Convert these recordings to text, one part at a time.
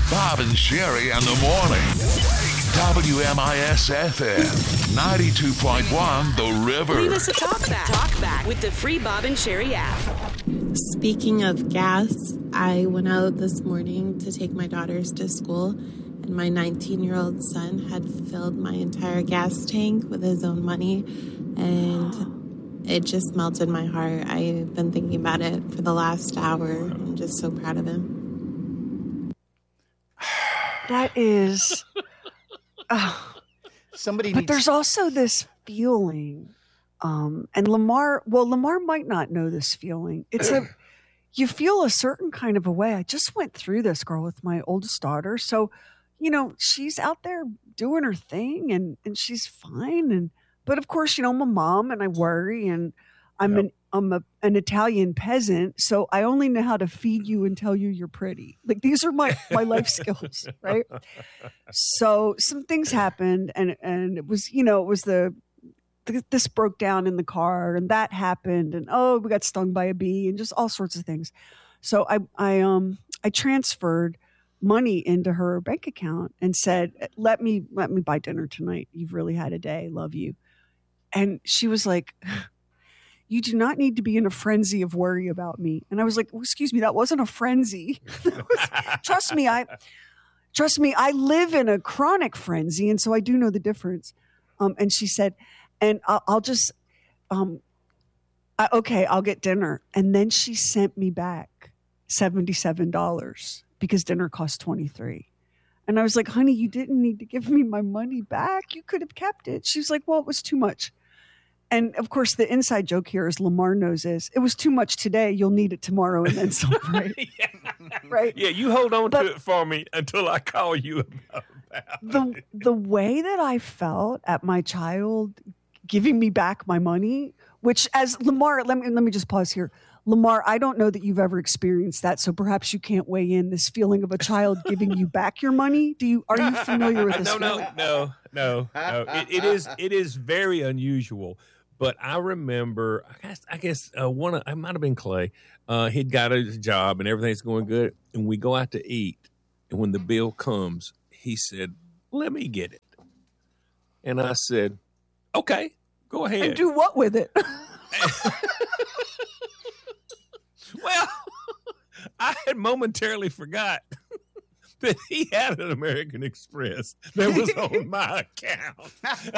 Bob and Sherry in the morning. WMIS FM 92.1 The River. Leave us a talkback with the free Bob and Sherry app. Speaking of gas, I went out this morning to take my daughters to school, and my 19-year-old son had filled my entire gas tank with his own money, and it just melted my heart. I've been thinking about it for the last hour. I'm just so proud of him. That is... But there's also this feeling, and Lamar might not know this feeling. You feel a certain kind of a way. I just went through this, girl, with my oldest daughter. So, she's out there doing her thing and she's fine. But of course, I'm a mom and I worry, and I'm an Italian peasant. So I only know how to feed you and tell you you're pretty. Like, these are my life skills, right? So some things happened, and it was, this broke down in the car, and that happened, and we got stung by a bee, and just all sorts of things. So I transferred money into her bank account and said, let me buy dinner tonight. You've really had a day. Love you. And she was like, you do not need to be in a frenzy of worry about me. And I was like, excuse me, that wasn't a frenzy. Trust me, I live in a chronic frenzy. And so I do know the difference. And she said, and I'll just, okay, I'll get dinner. And then she sent me back $77 because dinner cost $23. And I was like, honey, you didn't need to give me my money back. You could have kept it. She was like, well, it was too much. And of course, the inside joke here is Lamar knows is it was too much today. You'll need it tomorrow and then some, right? Right. Yeah, you hold on to it for me until I call you about the way that I felt at my child giving me back my money, which as Lamar, let me just pause here. Lamar, I don't know that you've ever experienced that, so perhaps you can't weigh in this feeling of a child giving you back your money. Are you familiar with this? No. It is very unusual. But I remember, I guess I might have been Clay. He'd got a job and everything's going good, and we go out to eat. And when the bill comes, he said, "Let me get it." And I said, "Okay, go ahead." And do what with it? Well, I had momentarily forgot that he had an American Express that was on my account.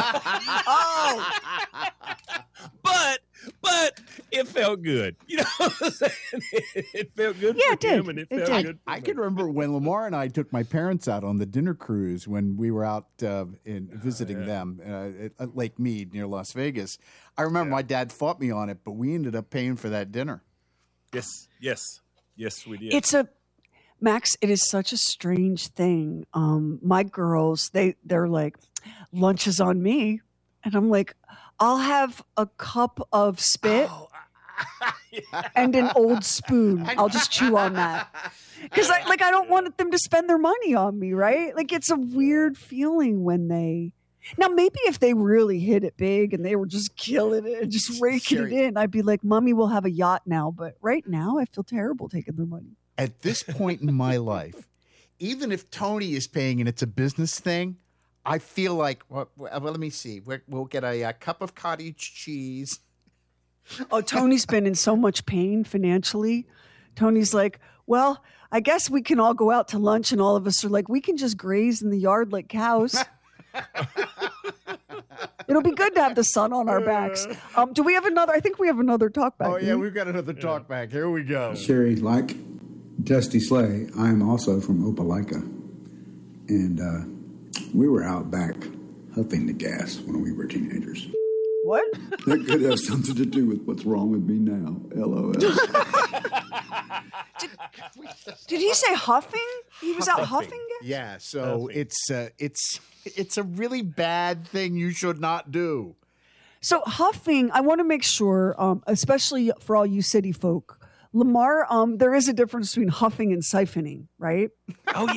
But it felt good. You know what I'm saying? It felt good for him, and it felt good for me. I can remember when Lamar and I took my parents out on the dinner cruise when we were out visiting them at Lake Mead near Las Vegas. I remember my dad fought me on it, but we ended up paying for that dinner. Yes, we did. Max, it is such a strange thing. My girls, they're like, lunch is on me. And I'm like, I'll have a cup of spit and an old spoon. I'll just chew on that. Because I don't want them to spend their money on me, right? Like, it's a weird feeling when now, maybe if they really hit it big and they were just killing it and just raking it in, I'd be like, Mommy will have a yacht now. But right now, I feel terrible taking their money. At this point in my life, even if Tony is paying and it's a business thing, I feel like, well let me see. We'll get a cup of cottage cheese. Oh, Tony's been in so much pain financially. Tony's like, well, I guess we can all go out to lunch, and all of us are like, we can just graze in the yard like cows. It'll be good to have the sun on our backs. Do we have another? I think we have another talk back. Oh, yeah, we've got another talk back. Here we go. Sherry, like Dusty Slay, I am also from Opelika. And we were out back huffing the gas when we were teenagers. What? That could have something to do with what's wrong with me now. LOL. Did he say huffing? He was out huffing gas? Yeah, so it's a really bad thing you should not do. So huffing, I want to make sure, especially for all you city folk, Lamar, there is a difference between huffing and siphoning, right? Oh,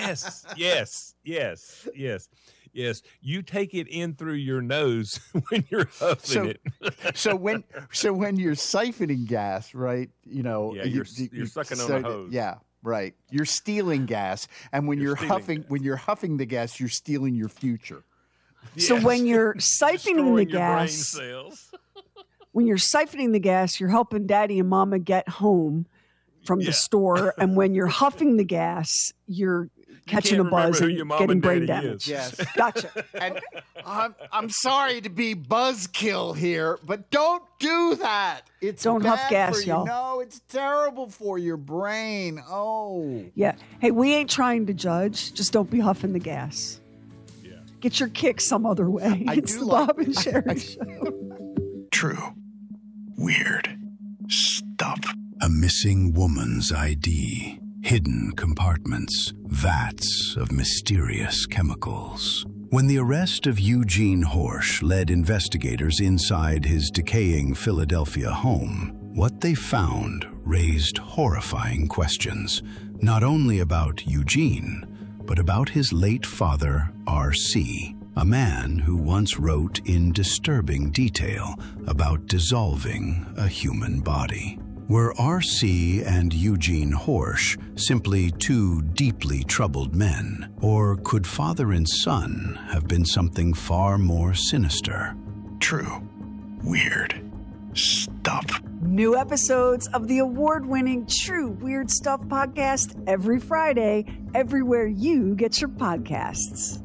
yes. You take it in through your nose when you're huffing it. so when you're siphoning gas, right? You know, you're sucking on a hose. Yeah. Right. You're stealing gas, and when you're huffing the gas, you're stealing your future. So when you're siphoning the Destroying your brain gas, cells. when you're siphoning the gas, you're helping Daddy and Mama get home from the store, and when you're huffing the gas, you're catching a buzz and getting brain damage. Yes. Gotcha. And I'm sorry to be buzzkill here, but don't do that. It's Don't bad huff gas, for you. y'all. No, it's terrible for your brain. Oh. Yeah. Hey, we ain't trying to judge. Just don't be huffing the gas. Yeah. Get your kick some other way. I It's do the like- Bob and Sherry Show. True. Weird. Stuff. A missing woman's ID. Hidden compartments. Vats of mysterious chemicals. When the arrest of Eugene Horsch led investigators inside his decaying Philadelphia home, what they found raised horrifying questions, not only about Eugene, but about his late father, R.C., a man who once wrote in disturbing detail about dissolving a human body. Were R.C. and Eugene Horsch simply two deeply troubled men, or could father and son have been something far more sinister? True. Weird. Stuff. New episodes of the award-winning True Weird Stuff podcast every Friday, everywhere you get your podcasts.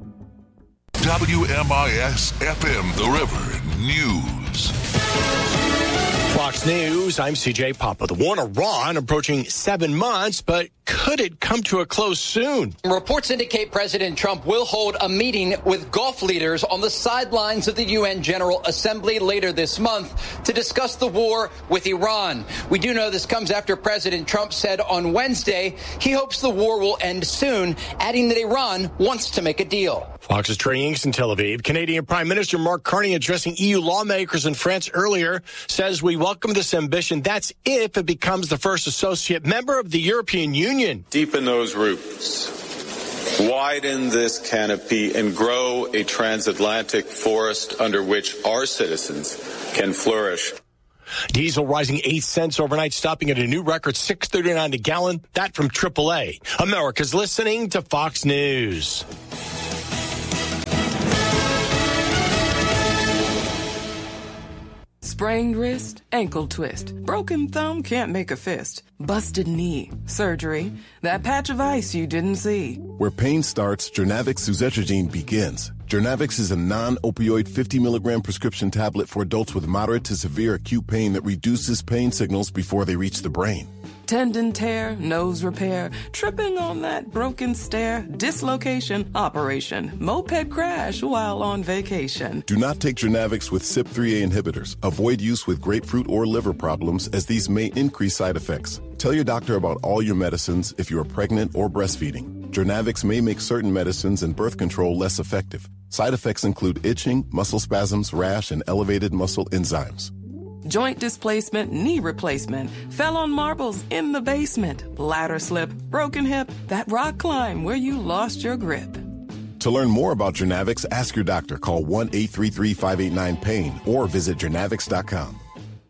WMIS FM, The River News. Fox News, I'm CJ Papa. The war in Iran approaching 7 months, but could it come to a close soon? Reports indicate President Trump will hold a meeting with Gulf leaders on the sidelines of the UN General Assembly later this month to discuss the war with Iran. We do know this comes after President Trump said on Wednesday he hopes the war will end soon, adding that Iran wants to make a deal. Fox's Trey Inks in Tel Aviv. Canadian Prime Minister Mark Carney addressing EU lawmakers in France earlier says we welcome this ambition. That's if it becomes the first associate member of the European Union. Deepen those roots, widen this canopy, and grow a transatlantic forest under which our citizens can flourish. Diesel rising 8 cents overnight, stopping at a new record $6.39 a gallon. That from AAA. America's listening to Fox News. Sprained wrist, ankle twist, broken thumb, can't make a fist, busted knee, surgery, that patch of ice you didn't see. Where pain starts, Jernavix suzetrigine begins. Jernavix is a non-opioid 50-milligram prescription tablet for adults with moderate to severe acute pain that reduces pain signals before they reach the brain. Tendon tear, nose repair, tripping on that broken stair, dislocation, operation, moped crash while on vacation. Do not take Jernavix with CYP3A inhibitors. Avoid use with grapefruit or liver problems, as these may increase side effects. Tell your doctor about all your medicines if you are pregnant or breastfeeding. Jernavix may make certain medicines and birth control less effective. Side effects include itching, muscle spasms, rash, and elevated muscle enzymes. Joint displacement, knee replacement, fell on marbles in the basement, ladder slip, broken hip, that rock climb where you lost your grip. To learn more about Jernavix, ask your doctor. Call 1-833-589-PAIN or visit jernavix.com.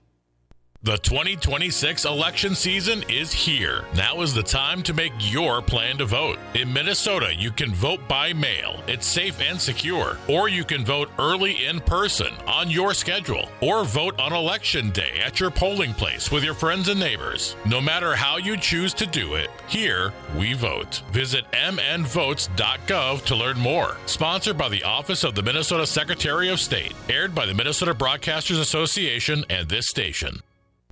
The 2026 election season is here. Now is the time to make your plan to vote. In Minnesota, you can vote by mail. It's safe and secure. Or you can vote early in person on your schedule. Or vote on Election Day at your polling place with your friends and neighbors. No matter how you choose to do it, here we vote. Visit mnvotes.gov to learn more. Sponsored by the Office of the Minnesota Secretary of State. Aired by the Minnesota Broadcasters Association and this station.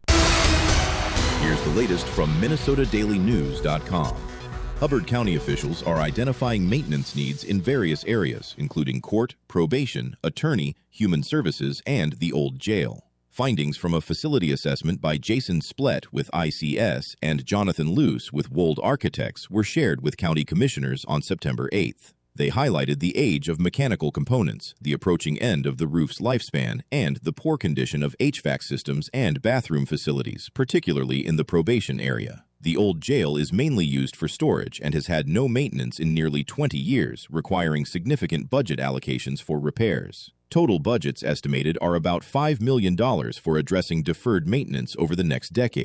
Here's the latest from MinnesotaDailyNews.com. Hubbard County officials are identifying maintenance needs in various areas, including court, probation, attorney, human services, and the old jail. Findings from a facility assessment by Jason Splett with ICS and Jonathan Luce with Wold Architects were shared with county commissioners on September 8th. They highlighted the age of mechanical components, the approaching end of the roof's lifespan, and the poor condition of HVAC systems and bathroom facilities, particularly in the probation area. The old jail is mainly used for storage and has had no maintenance in nearly 20 years, requiring significant budget allocations for repairs. Total budgets estimated are about $5 million for addressing deferred maintenance over the next decade.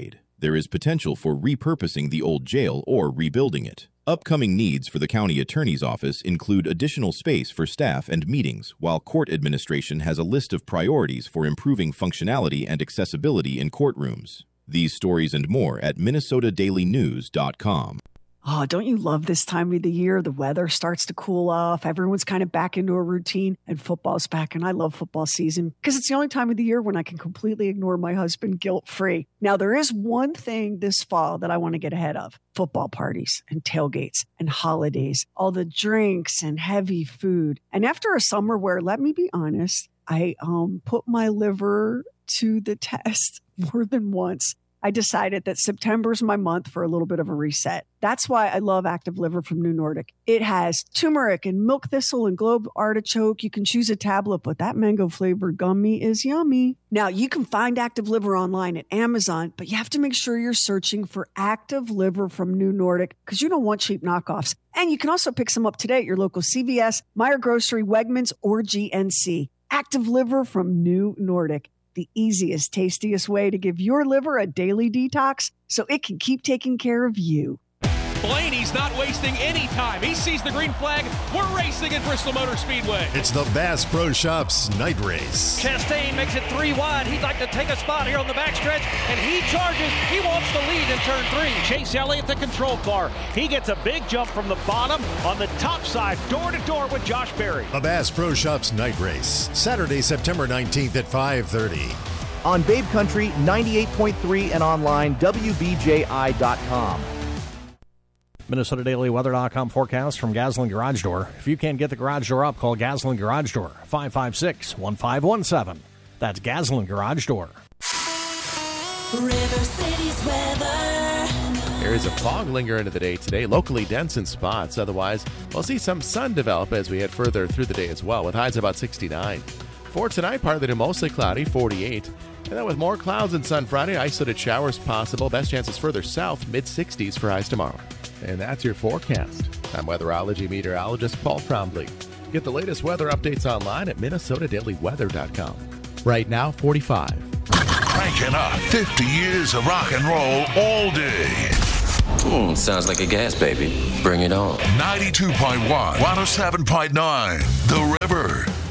There is potential for repurposing the old jail or rebuilding it. Upcoming needs for the county attorney's office include additional space for staff and meetings, while court administration has a list of priorities for improving functionality and accessibility in courtrooms. These stories and more at minnesotadailynews.com. Oh, don't you love this time of the year? The weather starts to cool off. Everyone's kind of back into a routine, and football's back. And I love football season because it's the only time of the year when I can completely ignore my husband guilt-free. Now, there is one thing this fall that I want to get ahead of: football parties and tailgates and holidays, all the drinks and heavy food. And after a summer where, let me be honest, I put my liver to the test more than once, I decided that September's my month for a little bit of a reset. That's why I love Active Liver from New Nordic. It has turmeric and milk thistle and globe artichoke. You can choose a tablet, but that mango flavored gummy is yummy. Now, you can find Active Liver online at Amazon, but you have to make sure you're searching for Active Liver from New Nordic because you don't want cheap knockoffs. And you can also pick some up today at your local CVS, Meijer Grocery, Wegmans, or GNC. Active Liver from New Nordic. The easiest, tastiest way to give your liver a daily detox so it can keep taking care of you. Blaney's not wasting any time. He sees the green flag. We're racing at Bristol Motor Speedway. It's the Bass Pro Shops night race. Chastain makes it 3 wide. He'd like to take a spot here on the backstretch, and he charges. He wants the lead in turn 3. Chase Elliott, the control car. He gets a big jump from the bottom on the top side, door to door with Josh Berry. The Bass Pro Shops night race, Saturday, September 19th at 5:30. On Babe Country 98.3 and online, WBJI.com. MinnesotaDailyWeather.com forecast from Gasoline Garage Door. If you can't get the garage door up, call Gasoline Garage Door, 556-1517. That's Gasoline Garage Door. River City's weather. There is a fog linger into the day today, locally dense in spots. Otherwise, we'll see some sun develop as we head further through the day as well, with highs about 69. For tonight, partly to mostly cloudy, 48. And then with more clouds and sun Friday, isolated showers possible. Best chances further south, mid-60s for highs tomorrow. And that's your forecast. I'm weatherology meteorologist Paul Trombley. Get the latest weather updates online at minnesotadailyweather.com. Right now, 45. Cranking up 50 years of rock and roll all day. Sounds like a gas baby. Bring it on. 92.1, 107.9, The River.